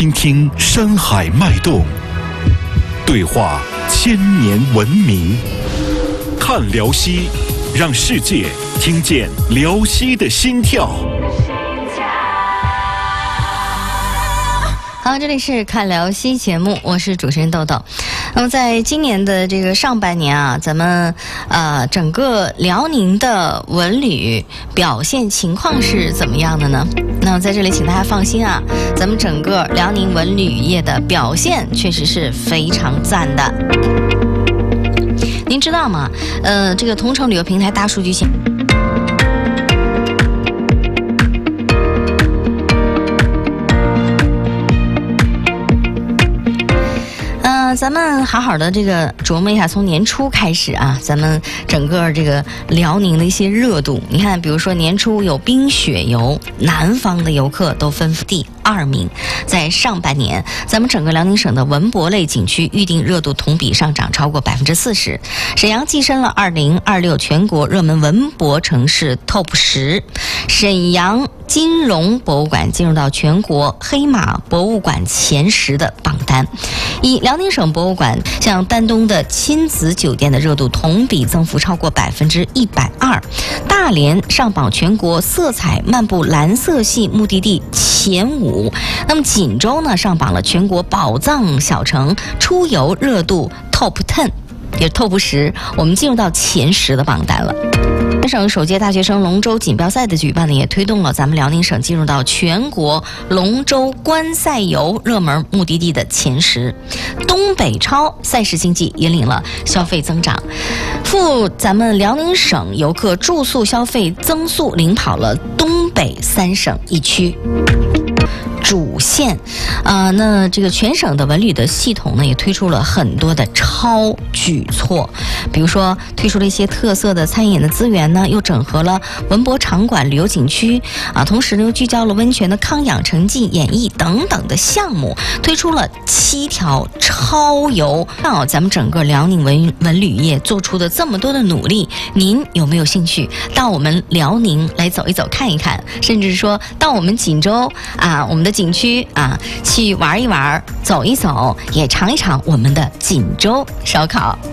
倾听山海脉动，对话千年文明。看辽西，让世界听见辽西的心跳。 好，这里是看辽西节目，我是主持人豆豆。那么在今年的这个上半年啊，咱们整个辽宁的文旅表现情况是怎么样的呢？那么在这里请大家放心啊，咱们整个辽宁文旅业的表现确实是非常赞的。您知道吗？这个同城旅游平台大数据显示，咱们好好的这个琢磨一下，从年初开始啊，咱们整个这个辽宁的一些热度，你看，比如说年初有冰雪游，南方的游客都分第2名。在上半年，咱们整个辽宁省的文博类景区预订热度同比上涨超过40%。沈阳跻身了2026全国热门文博城市 TOP 10，沈阳金融博物馆进入到全国黑马博物馆前10的榜单。以辽宁省博物馆像丹东的亲子酒店的热度同比增幅超过120%，大连上榜全国色彩漫步蓝色系目的地前5。那么锦州呢上榜了全国宝藏小城出游热度 TOP 10，也是 TOP 10，我们进入到前10的榜单了。省首届大学生龙舟锦标赛的举办呢，也推动了咱们辽宁省进入到全国龙舟观赛游热门目的地的前10。东北超赛事经济引领了消费增长，赴咱们辽宁省游客住宿消费增速领跑了东北3省1区。主线，那这个全省的文旅的系统呢，也推出了很多的超举措，比如说推出了一些特色的餐饮的资源呢，又整合了文博场馆、旅游景区啊，同时呢又聚焦了温泉的康养、沉浸、演艺等等的项目，推出了7条超游。那咱们整个辽宁文旅业做出的这么多的努力，您有没有兴趣到我们辽宁来走一走、看一看，甚至说到我们锦州啊，我们的景区啊，去玩一玩、走一走，也尝一尝我们的锦州烧烤。